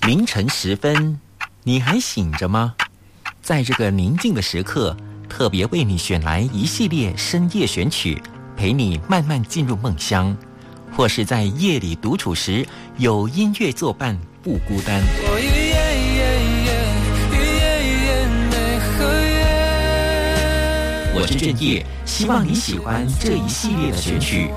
凌晨10分，你还醒着吗？在这个宁静的时刻，特别为你选来一系列深夜选曲，陪你慢慢进入梦乡，或是在夜里独处时，有音乐作伴，不孤单。我是正业，希望你喜欢这一系列的选曲。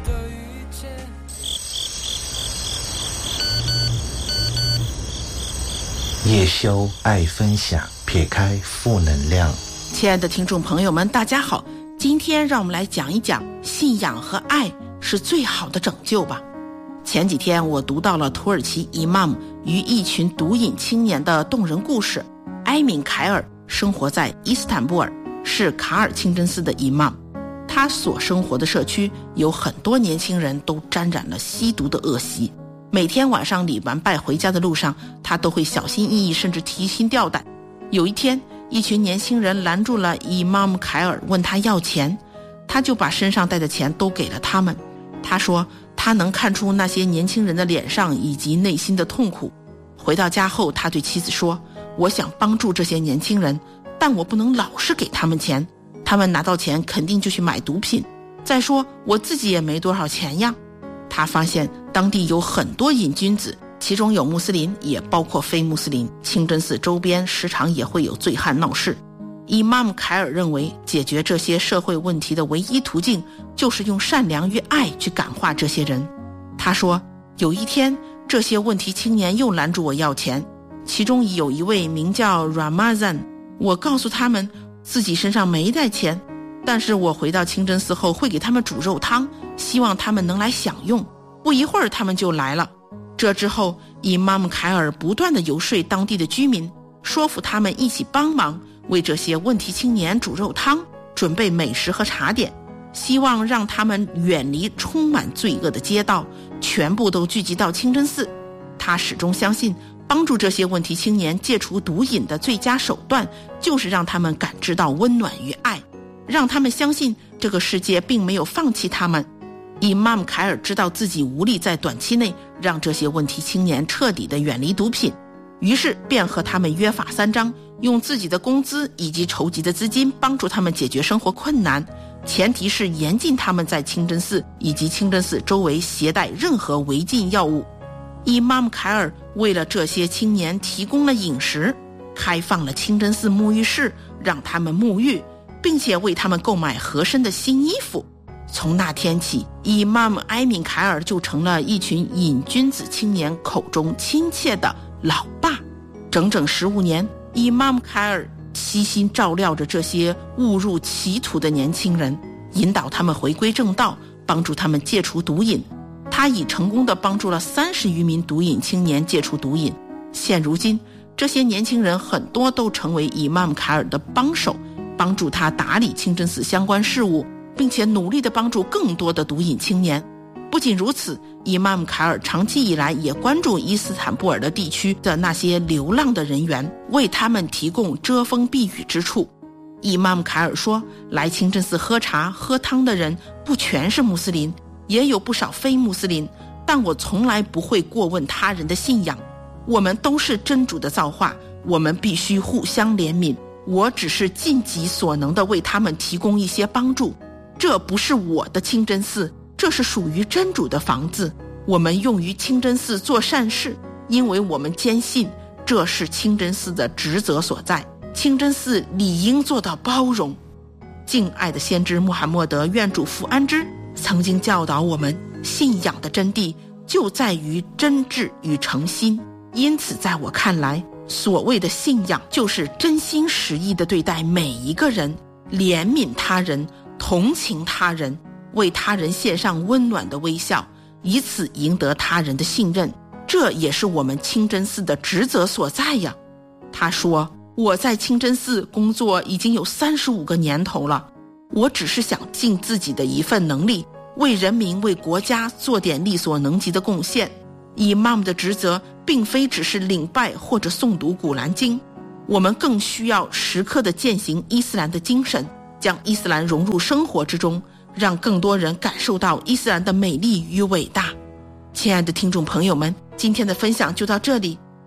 夜修爱分享，撇开负能量。 亲爱的听众朋友们，大家好，今天让我们来讲一讲信仰和爱是最好的拯救吧。前几天我读到了土耳其伊玛目与一群毒瘾青年的动人故事。埃敏凯尔生活在伊斯坦布尔，是卡尔清真寺的伊玛目。他所生活的社区有很多年轻人都沾染了吸毒的恶习，每天晚上礼完拜回家的路上，他都会小心翼翼，甚至提心吊胆。有一天，一群年轻人拦住了伊玛目凯尔，问他要钱，他就把身上带的钱都给了他们。他说他能看出那些年轻人的脸上以及内心的痛苦。回到家后，他对妻子说，我想帮助这些年轻人，但我不能老是给他们钱，他们拿到钱肯定就去买毒品，再说我自己也没多少钱呀。他发现当地有很多瘾君子，其中有穆斯林，也包括非穆斯林。清真寺周边时常也会有醉汉闹事。伊玛目凯尔认为，解决这些社会问题的唯一途径就是用善良与爱去感化这些人。他说，有一天这些问题青年又拦住我要钱，其中有一位名叫 Ramazan， 我告诉他们自己身上没带钱，但是我回到清真寺后会给他们煮肉汤，希望他们能来享用。不一会儿他们就来了。这之后，伊玛目凯尔不断地游说当地的居民，说服他们一起帮忙，为这些问题青年煮肉汤，准备美食和茶点，希望让他们远离充满罪恶的街道，全部都聚集到清真寺。他始终相信，帮助这些问题青年戒除毒瘾的最佳手段，就是让他们感知到温暖与爱，让他们相信这个世界并没有放弃他们。伊玛目凯尔知道自己无力在短期内让这些问题青年彻底的远离毒品，于是便和他们约法三章，用自己的工资以及筹集的资金帮助他们解决生活困难，前提是严禁他们在清真寺以及清真寺周围携带任何违禁药物。伊玛目凯尔为了这些青年提供了饮食，开放了清真寺沐浴室，让他们沐浴，并且为他们购买合身的新衣服。从那天起，伊玛目埃敏凯尔就成了一群瘾君子青年口中亲切的老爸。整整15年，伊玛目凯尔悉心照料着这些误入歧途的年轻人，引导他们回归正道，帮助他们戒除毒瘾。他已成功地帮助了30余名毒瘾青年戒除毒瘾。现如今，这些年轻人很多都成为伊玛目凯尔的帮手，帮助他打理清真寺相关事务，并且努力地帮助更多的毒瘾青年。不仅如此，伊玛目凯尔长期以来也关注伊斯坦布尔的地区的那些流浪的人员，为他们提供遮风避雨之处。伊玛目凯尔说，来清真寺喝茶喝汤的人不全是穆斯林，也有不少非穆斯林，但我从来不会过问他人的信仰。我们都是真主的造化，我们必须互相怜悯，我只是尽己所能地为他们提供一些帮助。这不是我的清真寺，这是属于真主的房子，我们用于清真寺做善事，因为我们坚信这是清真寺的职责所在，清真寺理应做到包容。敬爱的先知穆罕默德，愿主福安之，曾经教导我们，信仰的真谛就在于真挚与诚心。因此在我看来，所谓的信仰就是真心实意地对待每一个人，怜悯他人，同情他人，为他人献上温暖的微笑，以此赢得他人的信任。这也是我们清真寺的职责所在呀。他说，我在清真寺工作已经有35个年头了，我只是想尽自己的一份能力，为人民为国家做点力所能及的贡献。伊玛目的职责并非只是领拜或者诵读古兰经，我们更需要时刻地践行伊斯兰的精神，将伊斯兰融入生活之中，让更多人感受到伊斯兰的美丽与伟大。亲爱的听众朋友们，今天的分享就到这里，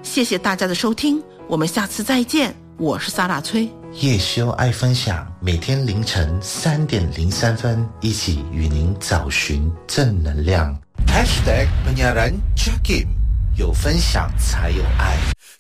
谢谢大家的收听，我们下次再见。我是萨拉崔。 叶修爱分享，每天凌晨3:03，一起与您找寻正能量。#penyaran Jakim， 有分享才有爱。